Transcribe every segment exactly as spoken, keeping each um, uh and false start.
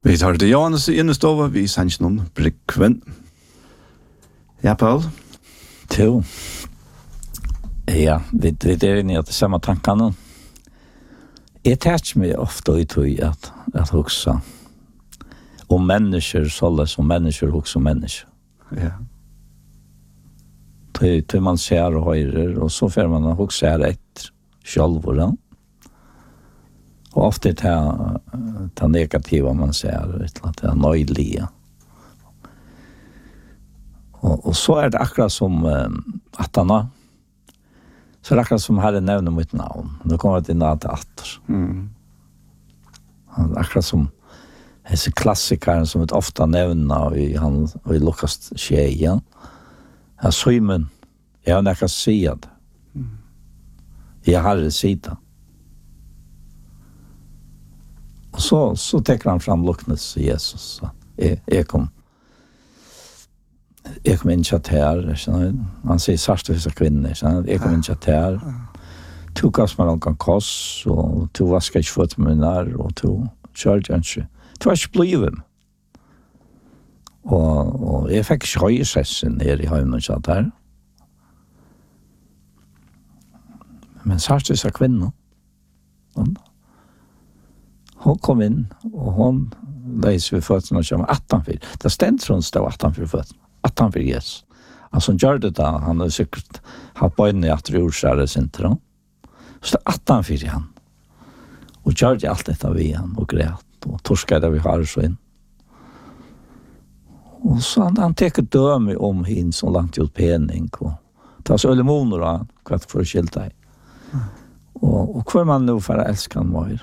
Vi tar det Johannes i innestova, vi sanns noen Brygven. Ja, Paul? Jo. Ja, vi, vi er inne i at samme tankene. Jeg tar meg ofte ut i at, at huksa om mennesker, sånn som mennesker huksa om mennesker. Ja. Til, til man ser og høyrer, og så får man huksa her etter selv, ja. Og ofte til det negativa man ser, til det nøylige. Og, og så er det akkurat som uh, at han har, så er det akkurat som Herre nevner mitt navn. Nå kommer det inn til atter. Mm. Akkurat som disse klassikeren som vi ofte nevner i, han, i Lukas tjejen. Ja, Simon, jeg har nekka sier det. Mm. Jeg har det sida. Og så, så tekker han fram luknes til Jesus. Så jeg, jeg kom jeg kom inn til her. Han sier sarstvis av kvinner. Jeg kom inn til her. To gass meg noen koss, og to vasker ikke føtter med nær, og to kjørte ikke. To var ikke blivet. Og, og jeg fikk ikke høyesessen her i høymen og kjøtt her. Men sarstvis av kvinner. Og hon kom inn, og hon leis ved føttene og kommer attanfyr. Det stendte hun stod attanfyr føttene. Attanfyr Jesus. Altså, han gjør det da, han hadde sikkert hatt bøyne i at det jordskjære sin tron. Så det attanfyr i han. Og gjør det alt dette vi han, og græt, og torskede vi har så inn. Og så han, han teker døme om hin som langt ut pening, og ta så øle moner av hva det får skilt deg. Og, og hver man nå for å elske han var.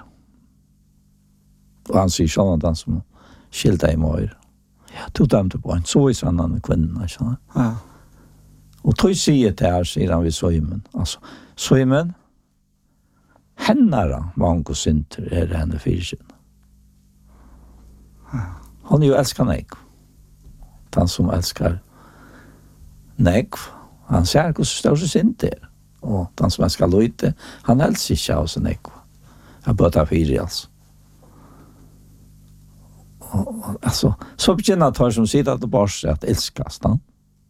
Og han sier sånn at han som skilte i møyre. Ja, to dømte på han. Så viser han han kvinnerne, skjønner. Ja. Og tog sier til her, sier han ved Søymen. Altså, Søymen, hennere mange synter er henne fyrkjønne. Ja. Han er jo elsker nek. Han som elsker nek, han ser hvordan større synter er. Og han som elsker løyte, han elsker ikke av seg nek. Han bør ta fyrkjønne, altså. Och alltså så begynner tar som sitter att bara att älskas då.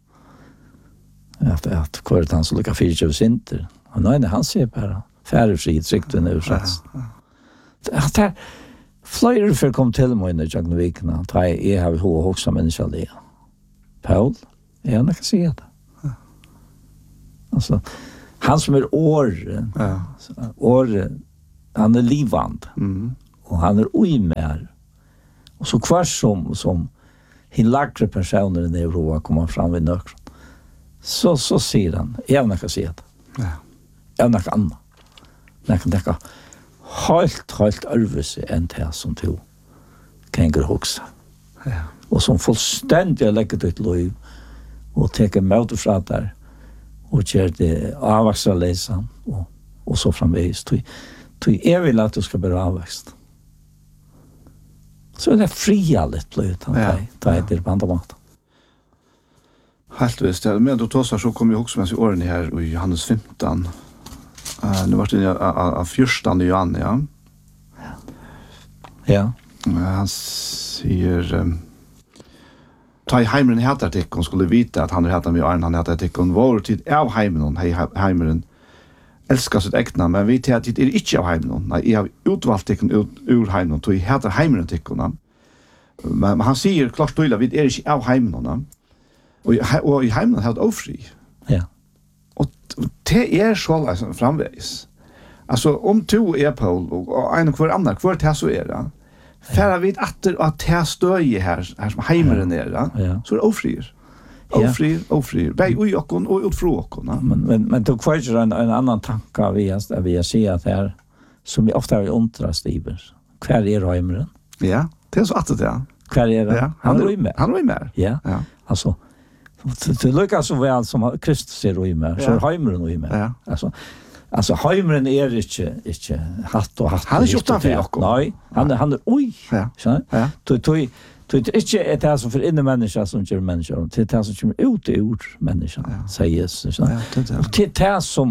Att att kvart han så lukar fyrtio synter. Och nej, han ser bara färdig tryckt den ur sats. Att det flyr för kom till mig när jag nu veckan. Ta jag har hur också människa det. Paul, jag kan se det. Alltså han som är år. Ja. År han är livand. Mm. Och han är oimer. Och så kvar som som hin lagre personer i Europa kommer fram vid nökron. Så så ser han, jag kan se det. Ja. Jag kan anna. Jag kan tänka helt helt örvelse än det som to kan gå också. Ja. Och som fullständigt lägger det lov och tar emot från där och gör det avväxta läsa och och så framvägs. Du du är väl att du ska bli avväxt. Så det er fria litt bløt, han ja, tar ja. Det på andre måter. Helt visst, ja. Men du tåsar så kom jeg også med seg årene her i Johannes femton. Uh, Nå var det av fyrstande Johan, ja. Ja. Ja. Uh, han sier, um, ta i heimeren heter tikkon, skulle vite at han er heter med Arne, han heter tikkon, vår tid av heimeren, hei heimeren, elskar sitt egna, men vi til at det er ikke av heimenen. Nei, jeg har utvalgt tikkun ut, ur heimenen, tog jeg heter heimenen tikkun. Men han sier klart tydelig, vi er ikke av heimenen. Og, og i heimenen har det ofri. Ja. Og det er så liksom framveis. Altså, om to er Paul, og en og hver annen, hver til så er det, for jeg vet at det støy her, her som heimeren er, ja. Så er det ofrier. Ofri, ofri. Bei ui okkon og utfru okkon. Men men men då kvar en en annan tanke vi har vi ser att här som vi ofta har undrast iver. Kvar är Röimeren? Ja, det är så att det är. Kvar är det? Ja, han är med. Han är med. Ja. Ja. Alltså det lukar så väl som Kristus är Röimer. Så Röimeren är med. Ja. Alltså alltså Röimeren är inte inte hatt och hatt. Han är ju utanför okkon. Nej, han han är oj. Ja. Så. Ja. Då då det är inte ett här som för inne människa som gör människa, det är det som kommer ut ur människan, säger Jesus. Ja, det är det som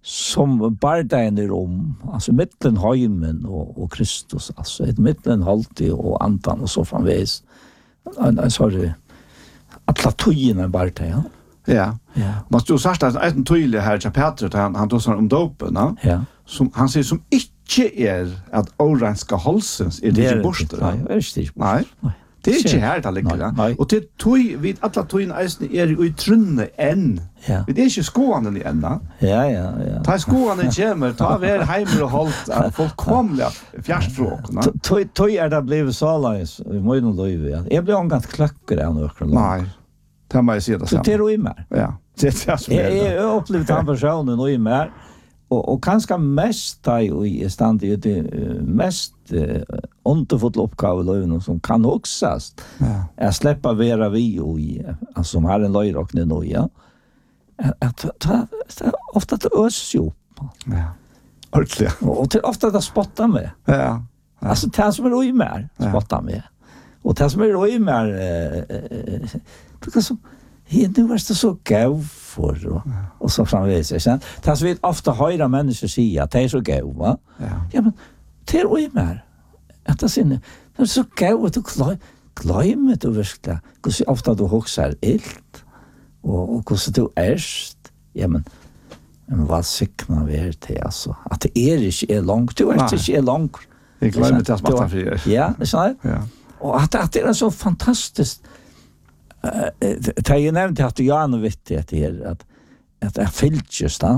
som bardagen i Rom, alltså mitten heimen och, och Kristus, alltså ett mitten halvtid och antan och så framvis. En sorry. Alla tøyene bardagen. Ja. Ja. Man står sagt att en tydlig här till Petrus han han tar om dopen, va? Ja. Som han säger som inte är att oranska halsens är det inte borste. Nej, det är inte. Nej. Det är inte här det ligger. Och det tøy vid alla tøyene eisen är i trunne än. Ja. Det är inte skoan i ända. Ja, ja, ja. Ta skoan i kommer, ta ver hemmer och hållt folk komliga fjärstråkna. Tøy tøy är det blivit så långt. Vi måste nog lova. Jag blir angått klackar av några. Nej. Det har man ju sett det samma. Det är ju mer. Ja. Det är det som är det. Jag har upplevt den personen och i mer. Och, och kanske mest där i stand i det mest uh, underfulla uppgave löven som kan oxas. Ja. Att släppa vera vi och i alltså som har en löjrock nu nu, ja. Att ta ofta det ös ju. Ja. Ordentligt. Och till ofta det spottar med. Ja. Ja. Alltså det som är i mer spottar med. Och det som är i mer eh det som He nu var det så gav för och, och så framvis. Jag det som vi ofta höra människor säga att det är så gav, va? Ja. Ja, men det är ju mer. Att det är det är så gav att du glömmer du verkligen. Hur ofta du huxar ilt och och hur du ärst. Ja, men men vad sikna vi är till alltså. Att det är inte är långt. Du är inte är långt. Jag glömmer det att smata för er. Ja, det är så. Ja. Och att, att det är så fantastiskt. Det har jag nämnt att jag vet det här att att det fyllt just då.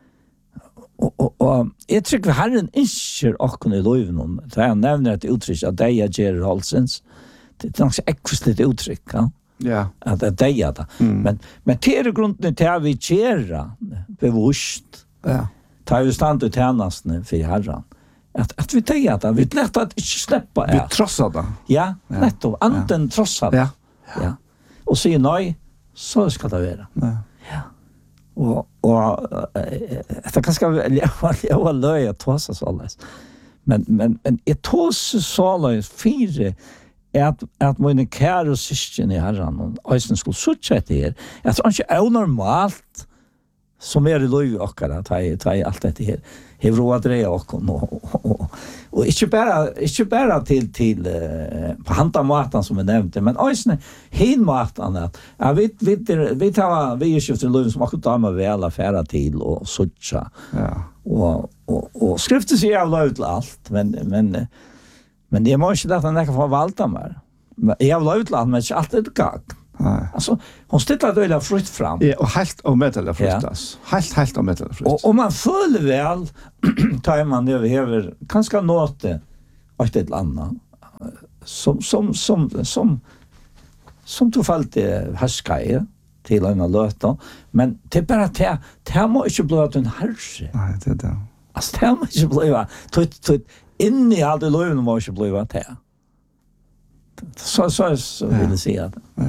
Och och och jag tycker vi har en issue och kunna lova någon. Det har nämnt att uttryck att det är Jerry Halsens. Det är ganska exklusivt uttryck, ja. Ja. Att det är det. Men men det är grunden till att vi gera bevusst. Ja. Ta ju stand ut tjänsten för Herren. Att att vi tar det, vi lätt att inte släppa det. Vi trossar det. Ja, netto. Anten trossar det. Ja. Ja. Och säger nej, så ska det vara. Ja. Ja. Och och det kan ska jag jag var löj att trossa så alldeles. Men men men ett tross så alldeles fyra att att mina kära syskon i Herren och östen skulle sucha det här. Jag tror inte är normalt som är det löj och att ta ta allt det här. Hur roat det och och och inte bara inte bara till till på handa maten som är nämnt men ösnen hin maten att jag vet vet vi tar vi är ju till löv som också tar med väl affärer till och sucha. Ja. Och och och skriften säger jag löv till allt men men men det måste det att han kan förvalta mer. Jag har löv till allt men inte alltid gag. Nej. Alltså hon ställer då eller frukt fram. Ja, och helt och metal fruktas. Helt helt och metal frukt. Och om man följer väl tar man över över kanske något att ett annat som som som som som tog fallt härskaje till en löta men det bara det det måste inte bli att en härse. Nej, det är det. Alltså det måste inte bli tut tut in i all det löven måste bli att det. Så så så vill jag säga det. Ja.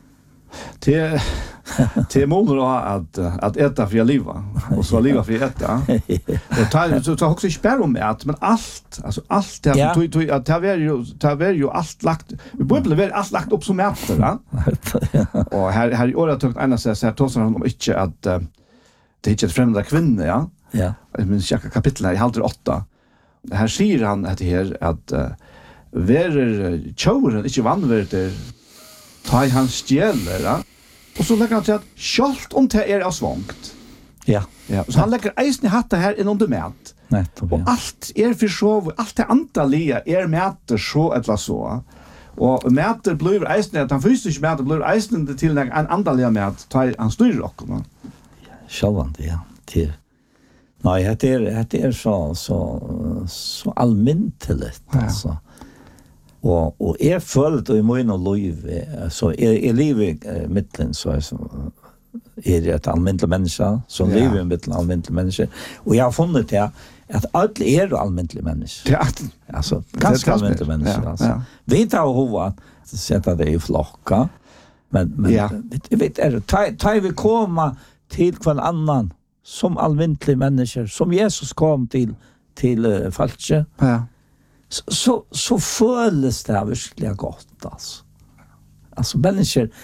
Det det målar att att äta för liva och så liva för äta. Och ta så ta också spärr om mat men allt alltså allt det Ja. du du att det var ju det var ju allt lagt vi borde väl allt lagt upp som mat va. Och här här i året tog ena så så tog han om inte att det är inte ett främmande kvinna ja. Ja. Jag minns jag kapitel i halv åtta. Här säger han att det här att verer tjauren ikke vannverder ta i hans stjeler, ja? Og så legger han til at kjalt om det er av svångt. Ja. Ja. Så han legger eisen i hatta her inn under mat. Nettopp. Og alt er for så, alt det antallige er mater så eller så. Og mater blir eisen, at han fysisk mater blir eisen til en antallige mat, ta i han styrer okkene. Självant, ja. Till. Nej, det är det är så så så allmäntligt alltså. Och och är fullt och i min och liv så är är livet mitten så är så är det ett allmänt människa som Ja. lever i mitten allmänt människa och jag har funnit det att alla är allmänt människa. Ja. Alltså ganska allmänt människa Ja, alltså. ja. Vi tar hova att sätta det i flocka. Men men Ja. jag vet är det ta ta vi komma till kvar annan som allmäntliga människor som Jesus kom till till uh, falske. Ja. Så så så føles det verkligen gott alltså. Alltså människor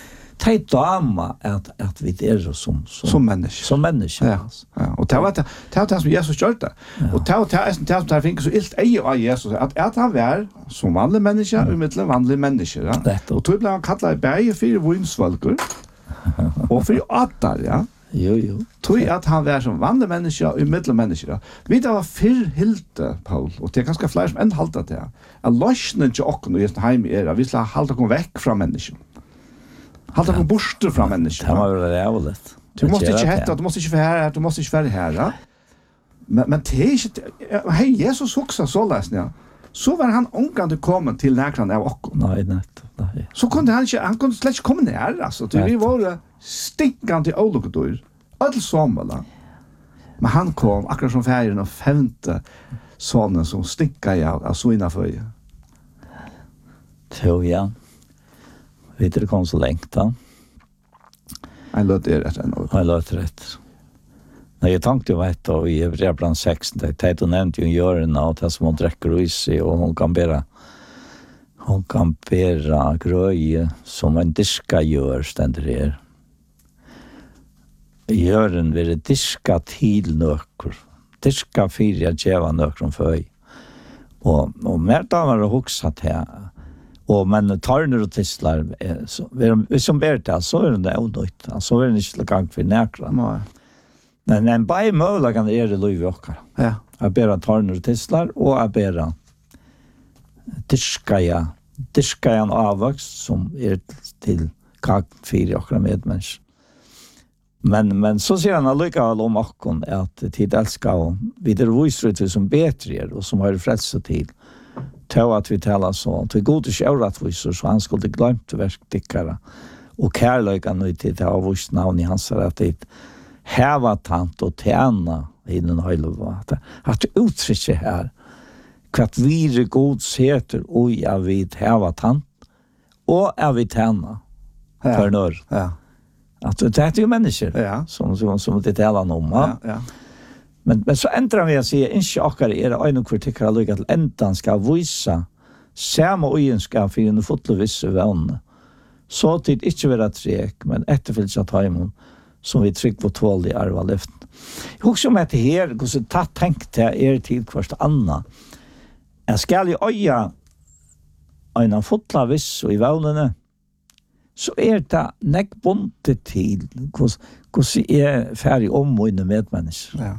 ta ett dama att att vi är er som som som människa. Som människa. Ja. Ja. Och det var det det var det som Jesus gjorde. Och det var det som det som fick så ilt ej av Jesus att att han var som vanlig människa och mittlen vanlig människa. Ja. Och då blev han kallad berg för vinsvalkor. Och för åttar, ja. Jo, jo. Tog att han var som vanlig människa och mittelmänniska. Vi det var fyr hilte, Paul, och det är ganska fler som ändå halta det. Att lösningen till oss och just hem är vi ska halta kom väck från människan. Halta kom bort från människan. Det var väl rävligt. Du måste inte hetta, du måste inte vara här, du måste inte vara här, ja. Men men det är inte hej Jesus också så läs ja. Så var han ångande kommen till näkran av oss. Nej, nej, nej. Så kunde han inte han kunde släkt komma ner alltså. Vi var stinkande olokodur. All sommarla. Men han kom akkurat som färgen och femte sonen som stinkade av av så innanför. Så ja. Vet du kom så långt då? Han låt det rätt ändå. Han låt rätt. När jag tänkte vet då i Hebreerbrevet sex det tätt och nämnt ju Göran och det som hon dricker i sig och hon kan bära hon kan bära gröje som en diska gör ständer det. Göran vill diska till nöker. Diska fyra djäva nöker för. Och och mer damer har huxat här. Och men tarner och tisslar så vi som ber det så är det onödigt. Så är det inte gång för näkra. Nej. Men en by möjliga kan det är det löv och. Ja. Jag ber tarner och tisslar och jag ber diskaja diskajan avväxt som är till kak fyra och medmänniskor. Men men så ser han lika om akon att tid älskar och vidare visar som bättre och som har frälse till. Ta att vi talar så till god och rättvisor så han skulle glömt verktyckare och kärleken nu till det av vårt namn i hans rätt dit häva tant och tjäna i den hela att att uttrycka här kvart vi god sätter och jag vet häva tant och jag vet tjäna för nör. Ja. Att det är ju människor ja. som som som det talar om. Ja, ja. Men men så ändrar vi att säga inte akkurat är det en kritik att lycka till ändan ska visa samma egenskap för en fotlovis vän. Så tid inte vara trek men efterföljs att hemon som vi tryck på tål i arva lyften. Jag också med det här hur så ta tänkt det är tid först Anna. Jag ska ju öja en fotlovis i vännerna. Så är det näckbundet till hur hur är färdig om och inne med människor. Ja.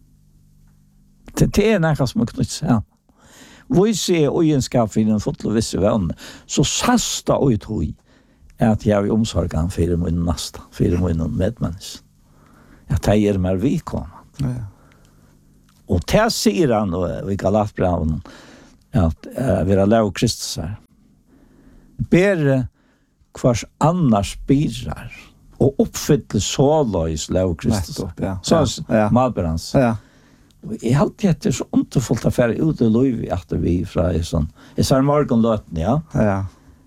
Det är något som är knuts ja. Vi ser egenskap för en fotlovisse vän så sasta och uthoj att jag vill omsorga för min nästa för min medmänniska. Jag tar mer vi kommer. Ja. Och där ser han och vi Galatbrevet att uh, vara lov Kristus här. Ber kvars annars bidrar och uppfylla sålöjs lov Kristus. Ja. Så ja. Malberans. Ja. Jeg har alltid etter så underfullt affære ut og løy etter vi fra en sånn. Jeg sa morgenløten, ja. Ja.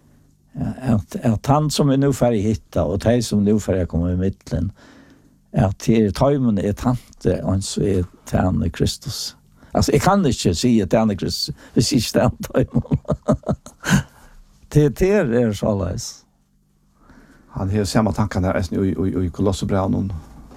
At, at han som er nå ferdig hitta, og de som nå ferdig kommer i midtelen, at til tøymene er tante, og så er tjene Kristus. Altså, jeg kan ikke si at tjene Kristus, hvis ikke det er tøymene. Det er så løs. Han har samma tankar där i i i Kolosserbrevet.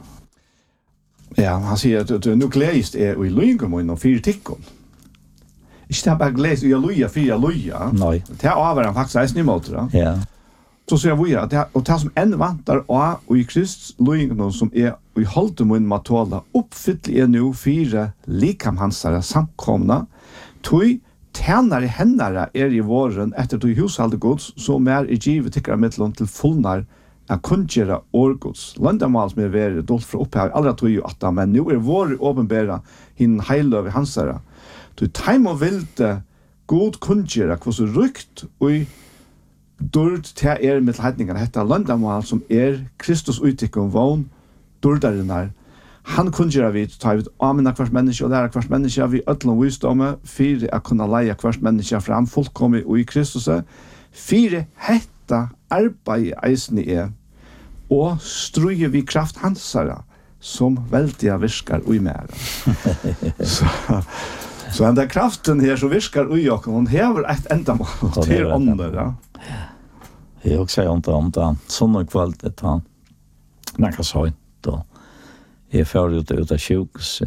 Ja, han säger att du nu gläst är i Lungom och inom fyra tickon. Inte bara gläst i Luja fyra Luja. Nej. Det är han faktiskt är emot det. Ja. Så säger vi att det och det som än vantar och i Kristus Lungom som är i hållte mun matola uppfyll är nu fyra likam hansara samkomna. Tui tjänar i hennara är i våren efter du hushalde gods så mer i givet tycker mittlon till fullnar att kungjera årgods. Landamal som är värre dolt för upphav allra tog ju att men nu är vår åpenbära hin heilöv i hansara. Du time och vilte god kungjera vad så rykt och dörd till er med hedningarna hetta landamal som är Kristus utikon vån dördarinnar. Han kungjera vid ta vid amena kvart människa och lära kvart människa vi ödlom visdomme för att kunna leia kvart människa fram fullkomlig och i Kristus för hetta arbeid eisen er og struje vi kraft hansara som veldiga virkar ui mer. så så den der kraften her som virkar ui og hon hever et endamål til ånder. Ja. Jag också inte om det. Såna kvalitet han. Man kan säga då. Jag får ut ut av sjukhus.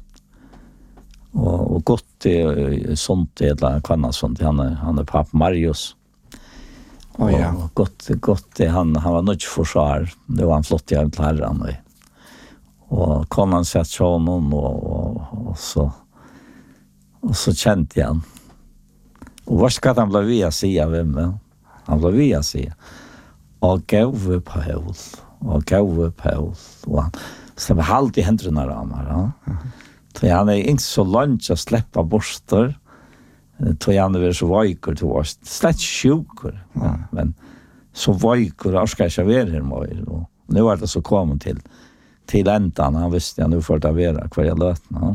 Och och gott det sånt det där kvanna sånt han är han är pappa Marius. Oh, ja. Och gott gott det han han var nog försvar. Det var en flott jävla herran och och kvannan satt så någon och, och, och så och så kände jag han. Och vad ska han bli via sig av vem? Han blev via sig. Och gav Paul. Och gav Paul. Och han släppte halt i händerna ramar. Ja. Så han är inte så långt att släppa borstar. Så han är så vajkor till oss. Slett sjukor. Ja. Men så vajkor och ska jag vara här med. Och nu är det så kommit till till ändan. Han visste jag nu för att vara kvar jag lötna.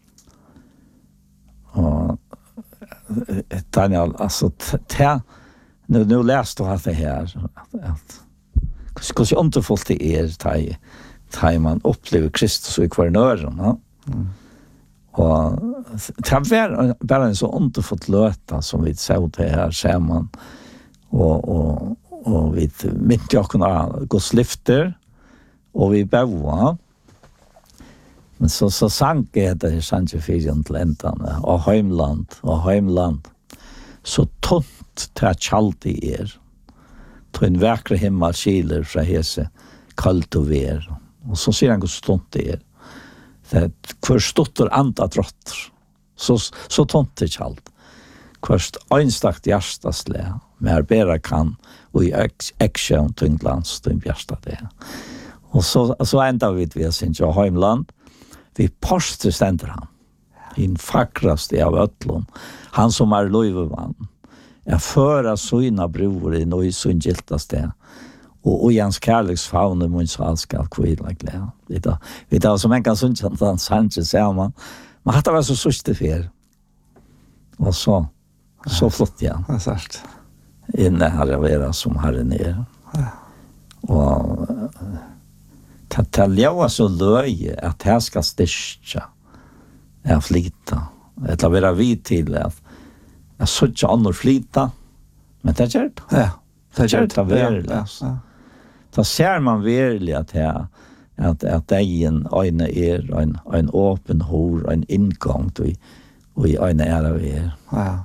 Och Daniel, alltså ta nu nu läste jag det här att hur ska inte få det är taj taj man upplever Kristus i kvar nören, ja. Mm. Och det var bara en så inte fått löta som vi såg det här samman och och och vi mitt jag kunna gå slifter och vi bäva. Men så så sank det där Sanche Fision Atlantan och hemland och hemland så tunt till chalti är till en vacker himmel skiler från hese kallt och ver och så ser han hur stont det är det förståttor anta trott så så tunt till chalt kvast einstakt hjärtasle mer bära kan och i action tyngdlands till bjärsta det och så så ända vid vi sin jo hemland vi poster ständer han in fakraste av ötlon han som är lövevan är föra sina bror i noi sundgiltaste och och Jans kärleksfaune mun så ska kvilla glä det då vi då som en kan sundgilta Sanchez säger man man hade väl så suste för och så så flott ja det är sant inne har jag vara som här nere och Tatalja var så löj att här ska styrka är flita. Det har varit vid till att jag såg inte annor flita. Men det är gjort. Ja, det är gjort. Det är gjort. Då ser man verkligen att här att att det är en öjne är en en öppen hår en ingång till och i öjne är det. Ja.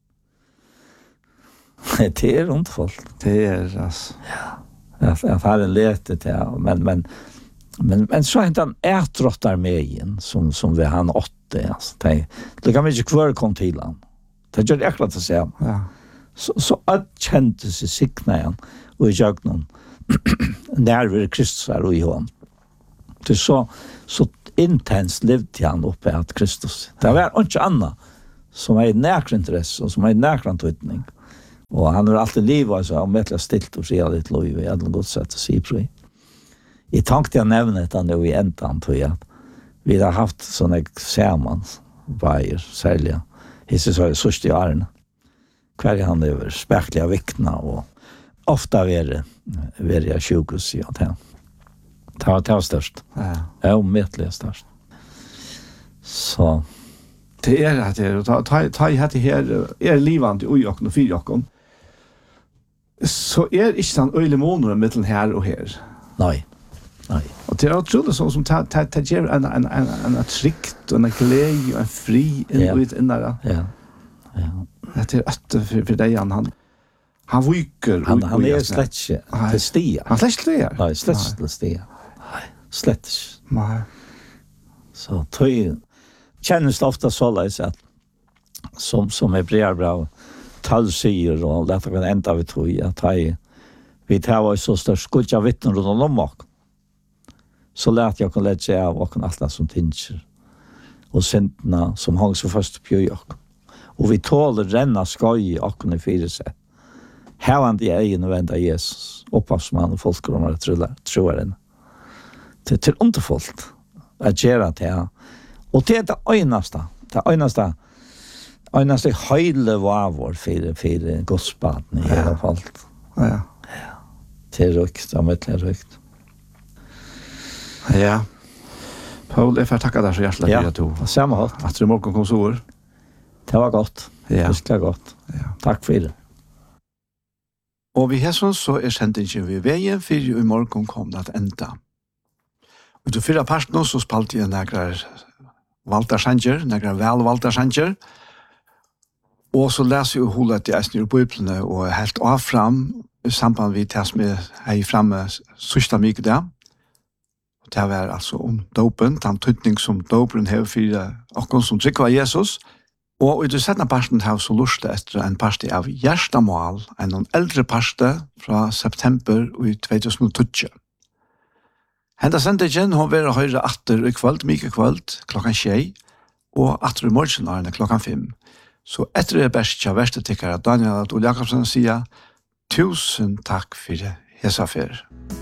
Det är runt folk. Det är alltså. Ja. Jag jag har en lete till men men men men så inte han ätrottar med igen som som vi han åtte alltså det det kan vi inte kvar kom till han det gör jag klart att säga ja så så att kände sig sikna igen och jag någon när vi Kristus är i honom det så så intens levde han uppe att Kristus det var inte annat som är nära intresse och som är nära tydning. Och han har alltid liv alltså om ett stilt och se lite liv i alla gott sätt att se på. I tänkte jag nämna det nu i ändan tror jag. Vi har haft såna samman varje sälja. Jesus har så stort i arna. Kvar han över späckliga viktna och ofta är det är jag sjukhus i att han. Ta ta störst. Ja. Ja, omätligt störst. Så det är att det ta ta ta hade här är livande oj och och fyra och så är inte sån öle månader mellan här och här. nej. Nej. Och det är tror det så som ta ta ta ger en en en en trikt och en glädje och en fri in ut in där. Ja. Ja. Det är att för, för dig han han han viker han han är slätt till stia. Han slätt det. Nej, slätt till stia. Nej, slätt. Nej. Så tøy känns det ofta så läs att som som är bra bra tall säger och därför kan ända vi tror jag att vi tar var så störst skutja vittnen runt om och så lät jag kan lägga av och allt som tincher och sentna som hang så fast på jag och vi tål renna skoj och kunna fyra sig här han det egen och vända Jesus oppas man och folk kommer att tro tror den till till underfullt att göra det och det är det einaste det einaste einaste höjle var vår för för godspaten i alla fall ja ja till rukt om ett rukt ja Paul jag får tacka dig så hjärtligt för att du samma håll att du morgon kom så det var gott ja det var gott ja tack för det Og vi hesson så er sendingen ved veien, for i morgen kom det enda. Og til fyrre part nå så spalte jeg nægre valgte sanger, nægre velvalgte sanger, og så leser jeg hullet i eisen i bøyplene, og helt av fram, i samband med det som er fremme sørste mye det. Og det var altså om dopen, den tydning som dopen har for åkken som trykker av Jesus. Og i det settende parten har så lyst etter en parti av Gjerstamål, en eldre parti fra september i to tusen og tolv. Henda sendingen hun vil høre atter i kveld, mye kveld, klokken tjei, og atter i morgenarene klokken fem. Så etter det best til verste tikkere Daniel Adol Jakobsen sier tusen takk for hesa fer.